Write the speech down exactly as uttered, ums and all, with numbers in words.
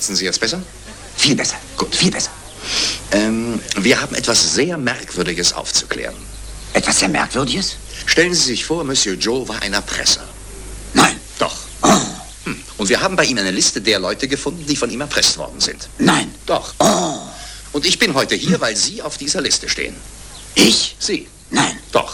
Sitzen Sie jetzt besser? Viel besser. Gut. Viel besser. Ähm, wir haben etwas sehr Merkwürdiges aufzuklären. Etwas sehr Merkwürdiges? Stellen Sie sich vor, Monsieur Joe war ein Erpresser. Nein. Doch. Oh. Hm. Und wir haben bei ihm eine Liste der Leute gefunden, die von ihm erpresst worden sind. Nein. Doch. Oh. Und ich bin heute hier, weil Sie auf dieser Liste stehen. Ich? Sie. Nein. Doch.